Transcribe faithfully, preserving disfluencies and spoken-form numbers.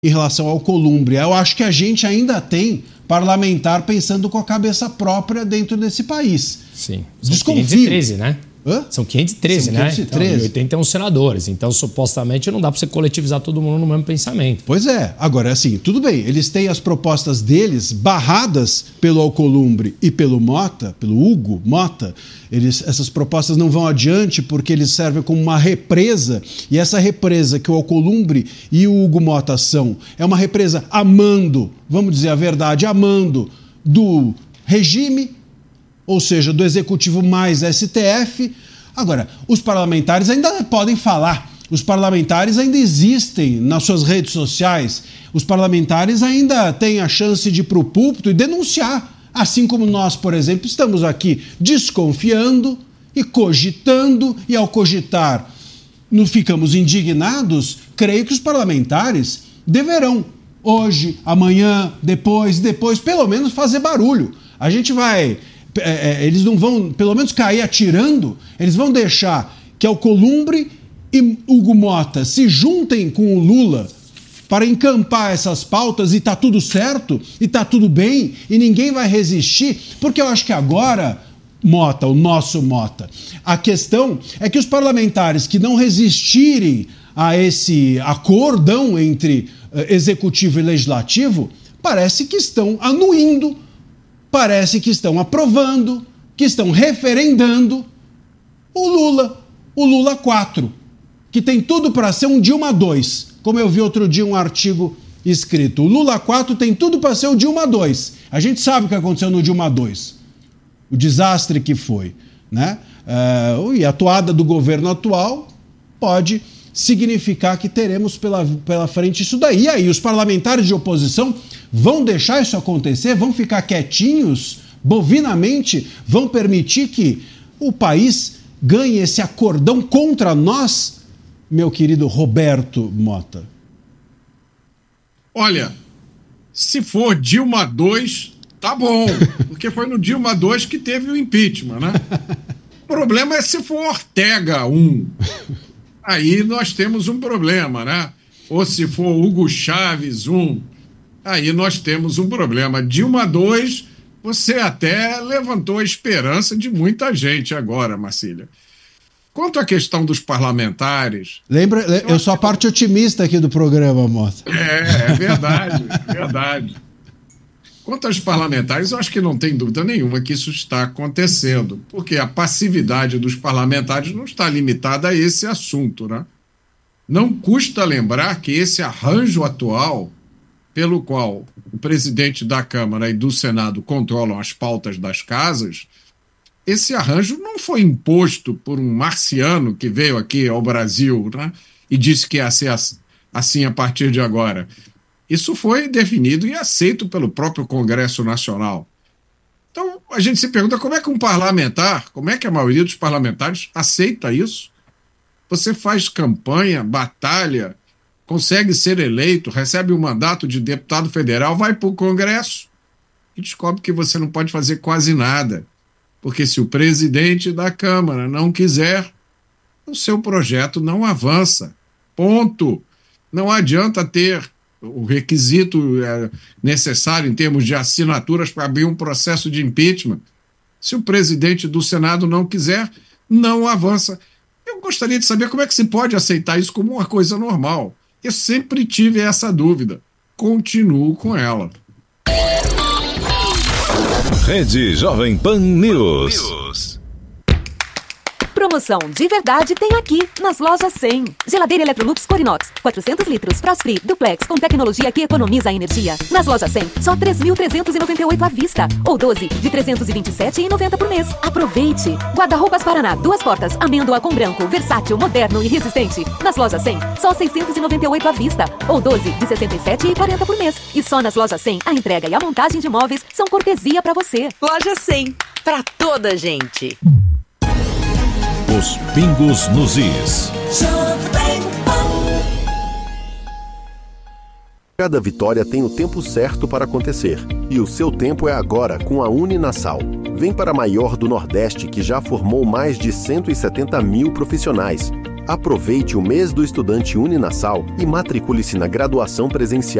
em relação ao Alcolumbre. Eu acho que a gente ainda tem parlamentar pensando com a cabeça própria dentro desse país. Sim. São Desconfio. quinhentos e treze, né? Hã? São quinhentos e treze, São né? quinhentos e treze. Então, e oitenta e um senadores. Então, supostamente, não dá para você coletivizar todo mundo no mesmo pensamento. Pois é. Agora, assim, tudo bem. Eles têm as propostas deles barradas pelo Alcolumbre e pelo Mota, pelo Hugo Mota. Eles, essas propostas não vão adiante porque eles servem como uma represa. E essa represa que o Alcolumbre e o Hugo Mota são, é uma represa amando, vamos dizer a verdade, amando do regime, ou seja, do Executivo mais S T F. Agora, os parlamentares ainda podem falar, os parlamentares ainda existem nas suas redes sociais, os parlamentares ainda têm a chance de ir para o púlpito e denunciar, assim como nós, por exemplo, estamos aqui desconfiando e cogitando, e ao cogitar não ficamos indignados. Creio que os parlamentares deverão, hoje, amanhã, depois, depois, pelo menos fazer barulho. A gente vai... É, eles não vão, pelo menos, cair atirando, eles vão deixar que Alcolumbre e Hugo Mota se juntem com o Lula para encampar essas pautas e tá tudo certo, e tá tudo bem, e ninguém vai resistir, porque eu acho que agora, Mota, o nosso Mota, a questão é que os parlamentares que não resistirem a esse acordão entre uh, executivo e legislativo, parece que estão anuindo, parece que estão aprovando, que estão referendando o Lula, o Lula quatro, que tem tudo para ser um Dilma dois, como eu vi outro dia um artigo escrito. O Lula quatro tem tudo para ser o Dilma dois. A gente sabe o que aconteceu no Dilma dois, o desastre que foi, né? Uh, e a atuada do governo atual pode significar que teremos pela, pela frente isso daí. E aí os parlamentares de oposição vão deixar isso acontecer? Vão ficar quietinhos, bovinamente? Vão permitir que o país ganhe esse acordão contra nós, meu querido Roberto Mota? Olha, se for Dilma dois, tá bom, porque foi no Dilma dois que teve o impeachment, né? O problema é se for Ortega um. Aí nós temos um problema, né? Ou se for Hugo Chávez um, aí nós temos um problema. Dilma dois, você até levantou a esperança de muita gente agora, Marcília. Quanto à questão dos parlamentares... Lembra, eu, eu sou a parte otimista aqui do programa, Mota. É, é verdade, é verdade. Quanto aos parlamentares, eu acho que não tem dúvida nenhuma que isso está acontecendo, porque a passividade dos parlamentares não está limitada a esse assunto, né? Não custa lembrar que esse arranjo atual, pelo qual o presidente da Câmara e do Senado controlam as pautas das casas, esse arranjo não foi imposto por um marciano que veio aqui ao Brasil, né, e disse que ia ser assim a partir de agora. Isso foi definido e aceito pelo próprio Congresso Nacional. Então, a gente se pergunta como é que um parlamentar, como é que a maioria dos parlamentares aceita isso? Você faz campanha, batalha, consegue ser eleito, recebe um mandato de deputado federal, vai para o Congresso e descobre que você não pode fazer quase nada. Porque se o presidente da Câmara não quiser, o seu projeto não avança. Ponto. Não adianta ter o requisito necessário em termos de assinaturas para abrir um processo de impeachment. Se o presidente do Senado não quiser, não avança. Eu gostaria de saber como é que se pode aceitar isso como uma coisa normal. Eu sempre tive essa dúvida. Continuo com ela. Rede Jovem Pan News. Promoção de verdade tem aqui, nas lojas cem. Geladeira Electrolux Corinox, quatrocentos litros, Frost Free, Duplex, com tecnologia que economiza a energia. Nas lojas cem, só três mil trezentos e noventa e oito à vista, ou doze de trezentos e vinte e sete reais e noventa centavos por mês. Aproveite! Guarda-roupas Paraná, duas portas, amêndoa com branco, versátil, moderno e resistente. Nas lojas cem, só seiscentos e noventa e oito à vista, ou doze de sessenta e sete reais e quarenta centavos por mês. E só nas lojas cem, a entrega e a montagem de móveis são cortesia para você. Loja cem, pra toda gente. Os pingos nos is. Cada vitória tem o tempo certo para acontecer. E o seu tempo é agora com a Uninasal. Vem para a maior do Nordeste, que já formou mais de cento e setenta mil profissionais. Aproveite o mês do estudante Uninasal e matricule-se na graduação presencial